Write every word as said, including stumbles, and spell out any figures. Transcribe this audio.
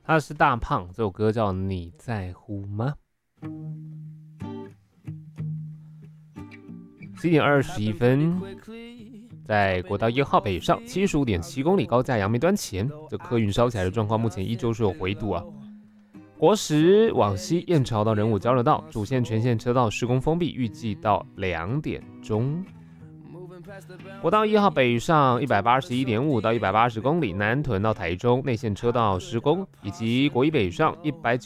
他是大胖，这首歌叫《你在乎吗》。十一点二十一分，在国道一号北上七十五点七公里高架阳明端前，这客运烧起来的状况目前依旧是有回堵啊。国十往西燕巢到仁武交流道主线全线车道施工封闭，预计到两点钟。国道一号北上一百八十一点五到一百八十公里，南屯到台中内线车道施工，以及国一北上一百